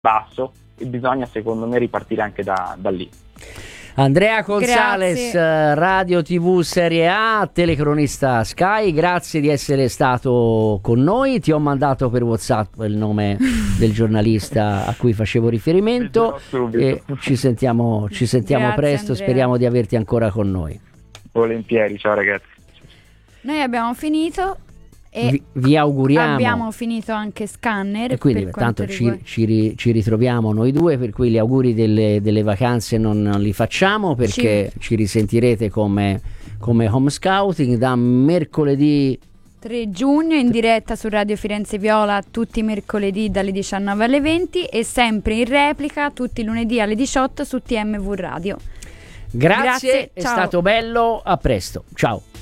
basso e bisogna secondo me ripartire anche da lì. Andrea Gonzalez, Radio TV Serie A, telecronista Sky, grazie di essere stato con noi. Ti ho mandato per WhatsApp il nome del giornalista a cui facevo riferimento e ci sentiamo grazie, presto, Andrea. Speriamo di averti ancora con noi. Volentieri, ciao ragazzi. Noi abbiamo finito e vi auguriamo. Abbiamo finito anche Scanner. E quindi tanto ci ritroviamo noi due, per cui gli auguri delle vacanze non li facciamo, perché ci risentirete come Home Scouting da mercoledì 3 giugno in diretta su Radio Firenze Viola tutti i mercoledì dalle 19 alle 20 e sempre in replica tutti i lunedì alle 18 su TMV Radio. Grazie, è stato bello, a presto, ciao.